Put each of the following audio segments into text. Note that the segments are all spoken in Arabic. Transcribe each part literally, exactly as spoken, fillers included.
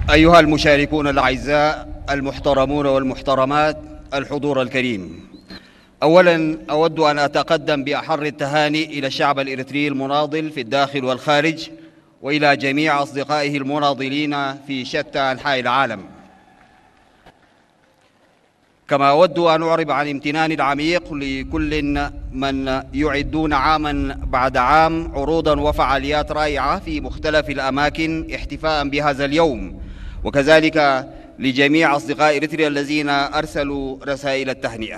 أيها المشاركون الأعزاء المحترمون والمحترمات، الحضور الكريم، أولاً أود أن أتقدم بأحر التهاني إلى الشعب الإريتري المناضل في الداخل والخارج، وإلى جميع أصدقائه المناضلين في شتى أنحاء العالم. كما أود أن أعرب عن امتناني العميق لكل من يعدون عاماً بعد عام عروضاً وفعاليات رائعة في مختلف الأماكن احتفاءً بهذا اليوم، وكذلك لجميع أصدقاء إريتريا الذين أرسلوا رسائل التهنئة.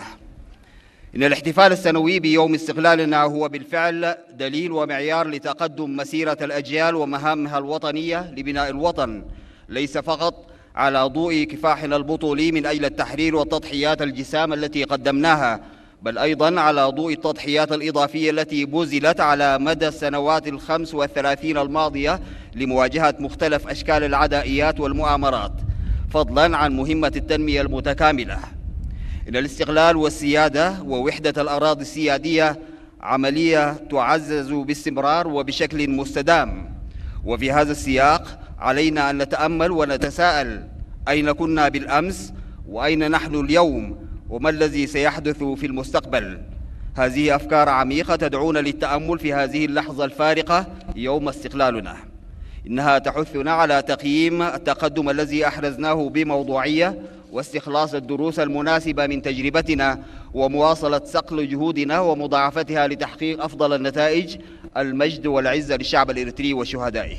إن الاحتفال السنوي بيوم استقلالنا هو بالفعل دليل ومعيار لتقدم مسيرة الأجيال ومهامها الوطنية لبناء الوطن، ليس فقط على ضوء كفاحنا البطولي من أجل التحرير والتضحيات الجسام التي قدمناها، بل أيضاً على ضوء التضحيات الإضافية التي بذلت على مدى السنوات الخمس والثلاثين الماضية لمواجهة مختلف أشكال العدائيات والمؤامرات، فضلاً عن مهمة التنمية المتكاملة. إن الاستقلال والسيادة ووحدة الأراضي السيادية عملية تعزز باستمرار وبشكل مستدام، وفي هذا السياق علينا أن نتأمل ونتساءل: أين كنا بالأمس؟ وأين نحن اليوم؟ وما الذي سيحدث في المستقبل؟ هذه أفكار عميقة تدعونا للتأمل في هذه اللحظة الفارقة يوم استقلالنا. إنها تحثنا على تقييم التقدم الذي أحرزناه بموضوعية، واستخلاص الدروس المناسبة من تجربتنا، ومواصلة صقل جهودنا ومضاعفتها لتحقيق أفضل النتائج. المجد والعزة للشعب الإريتري وشهدائه.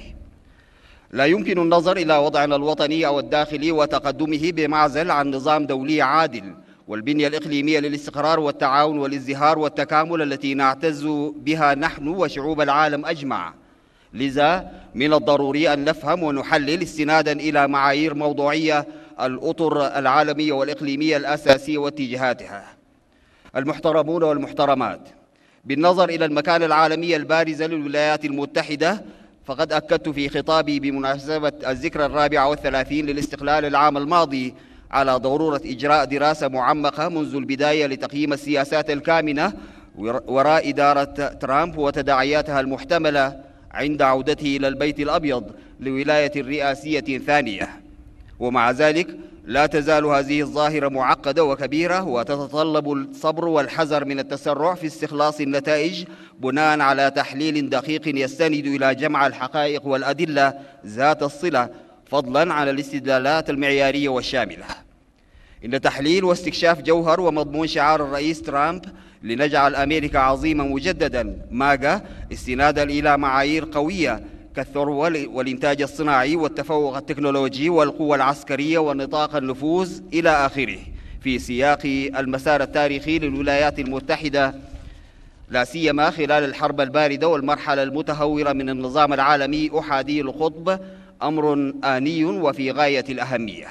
لا يمكن النظر إلى وضعنا الوطني أو الداخلي وتقدمه بمعزل عن نظام دولي عادل والبنية الإقليمية للاستقرار والتعاون والازدهار والتكامل التي نعتز بها نحن وشعوب العالم أجمع. لذا من الضروري أن نفهم ونحلل استناداً إلى معايير موضوعية الأطر العالمية والإقليمية الأساسية واتجاهاتها. المحترمون والمحترمات، بالنظر إلى المكانة العالمية البارزة للولايات المتحدة، فقد أكدت في خطابي بمناسبة الذكرى الرابعة والثلاثين للاستقلال العام الماضي على ضرورة إجراء دراسة معمقة منذ البداية لتقييم السياسات الكامنة وراء إدارة ترامب وتداعياتها المحتملة عند عودته إلى البيت الأبيض لولاية رئاسية ثانية. ومع ذلك لا تزال هذه الظاهرة معقدة وكبيرة، وتتطلب الصبر والحذر من التسرع في استخلاص النتائج بناء على تحليل دقيق يستند إلى جمع الحقائق والأدلة ذات الصلة، فضلاً عن الاستدلالات المعيارية والشاملة. إن تحليل واستكشاف جوهر ومضمون شعار الرئيس ترامب لنجعل أمريكا عظيمة مجدداً ماجا استناداً إلى معايير قوية كالثروة والإنتاج الصناعي والتفوق التكنولوجي والقوة العسكرية ونطاق النفوذ إلى آخره، في سياق المسار التاريخي للولايات المتحدة، لا سيما خلال الحرب الباردة والمرحلة المتهورة من النظام العالمي أحادي القطب، أمر آني وفي غاية الأهمية.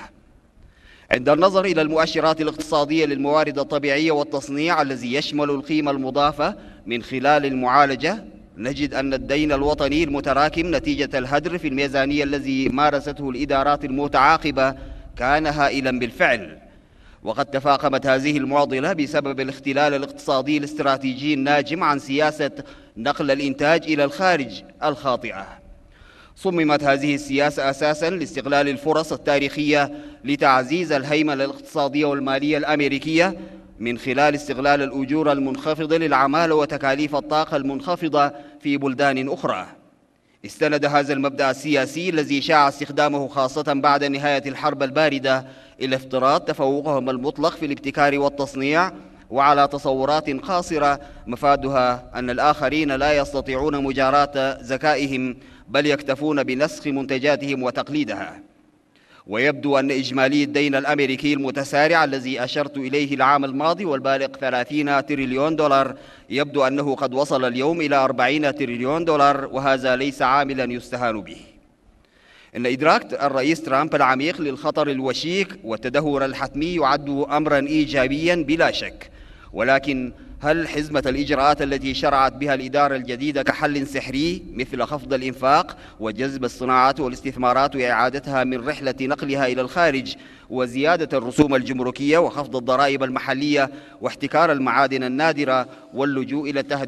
عند النظر إلى المؤشرات الاقتصادية للموارد الطبيعية والتصنيع الذي يشمل القيمة المضافة من خلال المعالجة، نجد أن الدين الوطني المتراكم نتيجة الهدر في الميزانية الذي مارسته الإدارات المتعاقبة كان هائلاً بالفعل. وقد تفاقمت هذه المعضلة بسبب الاختلال الاقتصادي الاستراتيجي الناجم عن سياسة نقل الإنتاج إلى الخارج الخاطئة. صممت هذه السياسة أساساً لاستغلال الفرص التاريخية لتعزيز الهيمنة الاقتصادية والمالية الأمريكية من خلال استغلال الأجور المنخفضة للعمالة وتكاليف الطاقة المنخفضة في بلدان أخرى. استند هذا المبدأ السياسي الذي شاع استخدامه خاصة بعد نهاية الحرب الباردة إلى افتراض تفوقهم المطلق في الابتكار والتصنيع، وعلى تصورات قاصرة مفادها أن الآخرين لا يستطيعون مجاراة ذكائهم، بل يكتفون بنسخ منتجاتهم وتقليدها. ويبدو أن إجمالي الدين الأمريكي المتسارع الذي أشرت إليه العام الماضي والبالغ ثلاثين تريليون دولار، يبدو أنه قد وصل اليوم إلى أربعين تريليون دولار، وهذا ليس عاملاً يستهان به. إن إدراك الرئيس ترامب العميق للخطر الوشيك والتدهور الحتمي يعد أمراً إيجابياً بلا شك، ولكن هل حزمة الإجراءات التي شرعت بها الإدارة الجديدة كحل سحري مثل خفض الإنفاق وجذب الصناعات والاستثمارات وإعادتها من رحلة نقلها إلى الخارج وزيادة الرسوم الجمركية وخفض الضرائب المحلية واحتكار المعادن النادرة واللجوء إلى التهديد